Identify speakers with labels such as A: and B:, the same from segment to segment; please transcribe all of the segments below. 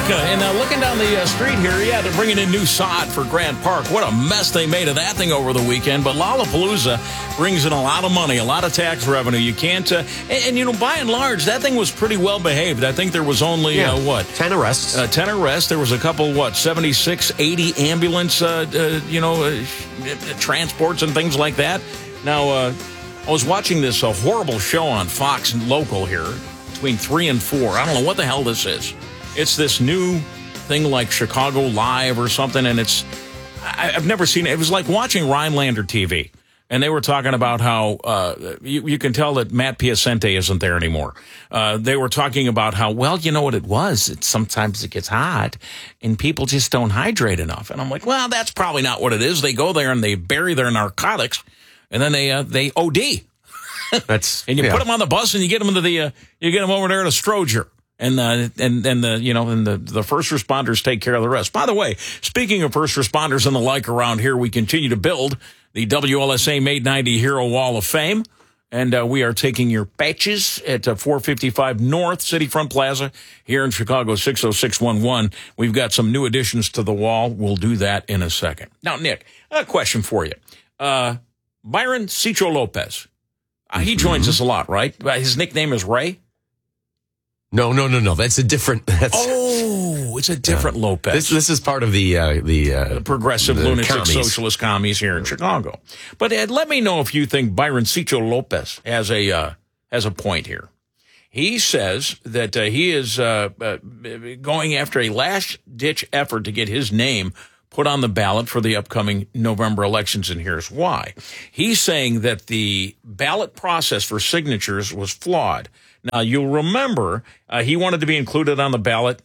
A: America. And looking down the street here, yeah, they're bringing in new sod for Grant Park. What a mess they made of that thing over the weekend. But Lollapalooza brings in a lot of money, a lot of tax revenue. You can't, and you know, by and large, that thing was pretty well behaved. I think there was only,
B: 10 arrests.
A: 10 arrests. There was a couple, 76, 80 ambulance, transports and things like that. Now, I was watching this horrible show on Fox local here between 3 and 4. I don't know what the hell this is. It's this new thing like Chicago Live or something, and I've never seen it. It was like watching Rhinelander TV, and they were talking about how you can tell that Matt Piacente isn't there anymore. They were talking about how, well, you know what it was? Sometimes it gets hot, and people just don't hydrate enough. And I'm like, well, that's probably not what it is. They go there and they bury their narcotics, and then they OD. And you put them on the bus and you get them into you get them over there to Stroger. And the first responders take care of the rest. By the way, speaking of first responders and the like around here, we continue to build the WLSA Made 90 Hero Wall of Fame. And we are taking your patches at 455 North Cityfront Plaza here in Chicago, 60611. We've got some new additions to the wall. We'll do that in a second. Now, Nick, a question for you. Byron Cicho Lopez. He joins us a lot, right? His nickname is Ray?
B: No. That's a different.
A: It's a different Lopez.
B: This is part of the
A: progressive lunatic
B: commies.
A: Socialist commies here in Chicago. But Ed, let me know if you think Byron Cicho Lopez has a point here. He says that he is going after a last-ditch effort to get his name put on the ballot for the upcoming November elections, and here's why. He's saying that the ballot process for signatures was flawed. Now, you'll remember he wanted to be included on the ballot,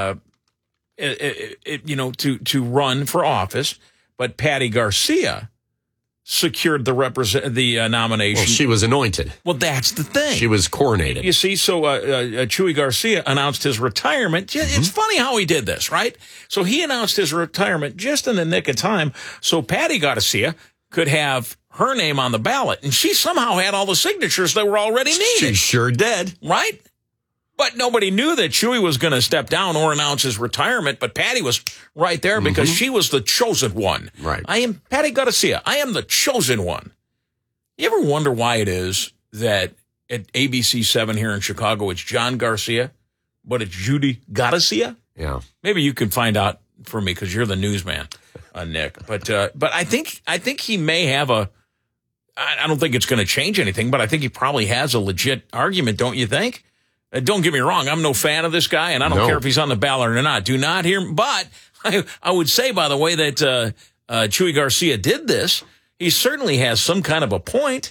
A: to run for office, but Patty Garcia secured the nomination.
B: Well, she was anointed.
A: Well, that's the thing.
B: She was coronated.
A: You see, so Chuy Garcia announced his retirement. It's funny how he did this, right? So he announced his retirement just in the nick of time so Patty Garcia could have her name on the ballot. And she somehow had all the signatures that were already needed.
B: She sure did.
A: Right? But nobody knew that Chuy was going to step down or announce his retirement, but Patty was right there because she was the chosen one.
B: Right.
A: I am Patty Garcia. I am the chosen one. You ever wonder why it is that at ABC7 here in Chicago, it's John Garcia, but it's Judy Garcia?
B: Yeah.
A: Maybe you can find out for me because you're the newsman, Nick. But I think he may have I don't think it's going to change anything, but I think he probably has a legit argument, don't you think? Don't get me wrong, I'm no fan of this guy, and I don't care if he's on the ballot or not. Do not hear, but I would say, by the way, that Chuy Garcia did this, he certainly has some kind of a point.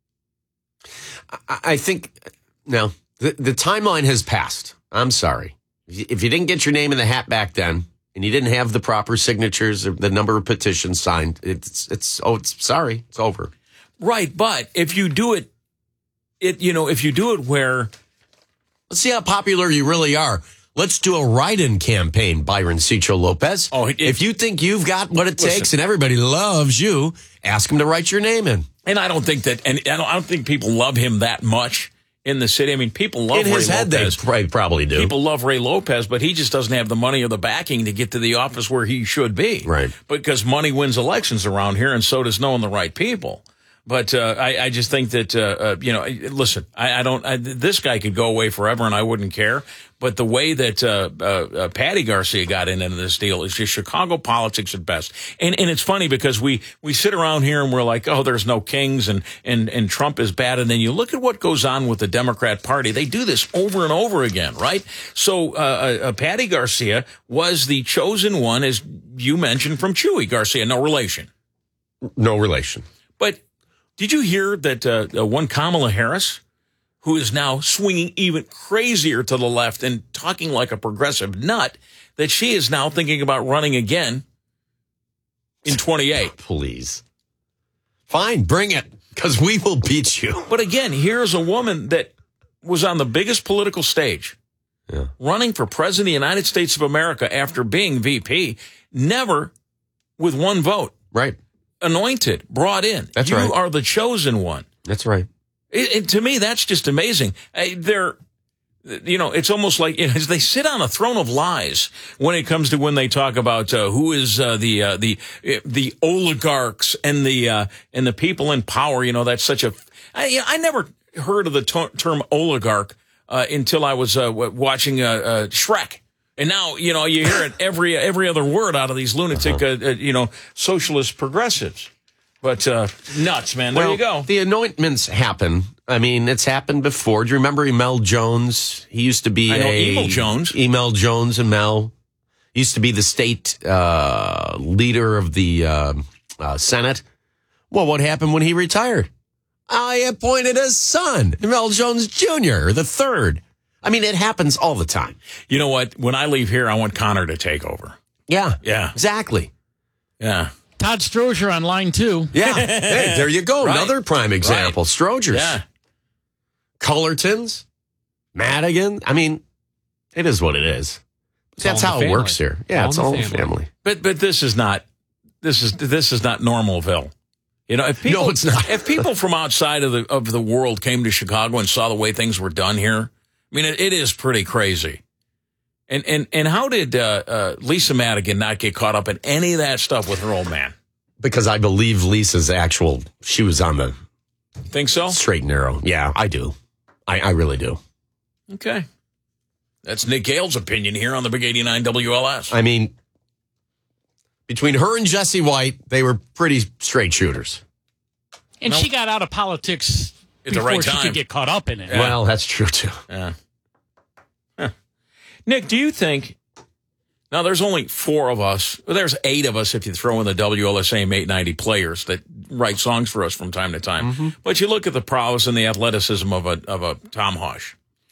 B: I think, no, the timeline has passed. I'm sorry. If you didn't get your name in the hat back then, and you didn't have the proper signatures or the number of petitions signed, it's over.
A: Right, but if you do it where...
B: Let's see how popular you really are. Let's do a write-in campaign, Byron Cicho Lopez. If you think you've got what it takes and everybody loves you, ask them to write your name in.
A: And I don't think I don't think people love him that much in the city. I mean, people love Ray Lopez. In his head,
B: they probably do.
A: People love Ray Lopez, but he just doesn't have the money or the backing to get to the office where he should be.
B: Right.
A: Because money wins elections around here, and so does knowing the right people. But I just think that, listen, this guy could go away forever and I wouldn't care. But the way that Patty Garcia got into this deal is just Chicago politics at best. And it's funny because we sit around here and we're like, oh, there's no kings and Trump is bad. And then you look at what goes on with the Democrat Party. They do this over and over again, right? So Patty Garcia was the chosen one, as you mentioned, from Chuy Garcia. No relation.
B: No relation.
A: But did you hear that one Kamala Harris, who is now swinging even crazier to the left and talking like a progressive nut, that she is now thinking about running again in 28?
B: Please. Fine, bring it, because we will beat you.
A: But again, here's a woman that was on the biggest political stage, running for president of the United States of America after being VP, never with one vote.
B: Right.
A: Anointed, brought in.
B: That's right.
A: You are the chosen one.
B: That's right.
A: To me, that's just amazing. it's almost like they sit on a throne of lies when it comes to when they talk about who is the oligarchs and the people in power. That's such a. I never heard of the term oligarch until I was watching Shrek. And now, you hear it every other word out of these lunatic, socialist progressives. But nuts, man. There you go.
B: The anointments happen. I mean, it's happened before. Do you remember Emel Jones? He used to be
A: Emel Jones.
B: Emel Jones, Emel. He used to be the state leader of the Senate. Well, what happened when he retired? I appointed his son, Emel Jones Jr., the third. I mean, it happens all the time.
A: You know what? When I leave here, I want Connor to take over.
B: Yeah.
A: Yeah.
B: Exactly.
A: Yeah.
C: Todd Strozier on line 2.
B: Yeah. Hey, there you go. Right. Another prime example. Right. Strozers.
A: Yeah.
B: Cullertons. Madigan. I mean, it is what it is. That's how it works here. Yeah, it's all in the family.
A: But this is not this is not Normalville. If people,
B: no, it's not.
A: If people from outside of the world came to Chicago and saw the way things were done here, I mean, it is pretty crazy. And how did Lisa Madigan not get caught up in any of that stuff with her old man?
B: Because I believe Lisa's she was on the
A: think so?
B: Straight and narrow. Yeah, I do. I really do.
A: Okay. That's Nick Gale's opinion here on the Big 89 WLS.
B: I mean, between her and Jesse White, they were pretty straight shooters.
C: And she got out of politics
A: at the right time.
C: She could get caught up in it.
B: Yeah. Well, that's true, too.
A: Yeah. Huh. Nick, do you think... Now, there's only 4 of us. Well, there's 8 of us if you throw in the WLSAM 890 players that write songs for us from time to time. Mm-hmm. But you look at the prowess and the athleticism of a Tom Hush.